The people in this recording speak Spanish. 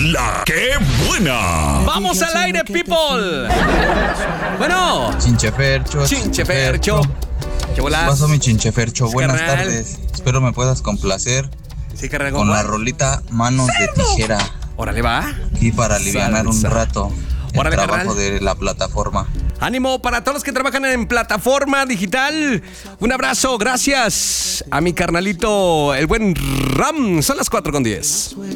La que buena. Vamos al aire, people. Bueno. Chinchefercho. ¿Qué bolas? ¿Qué pasó, mi Chinchefercho? Buenas carnal. tardes. Espero me puedas complacer Sí, carnal, con la rolita Manos de Tijera. Órale, va. Aquí para alivianar un Salsa. rato el Órale, trabajo carnal. de la plataforma. Ánimo para todos los que trabajan en plataforma digital. Un abrazo, gracias a mi carnalito, el buen Ram. Son las 4:10.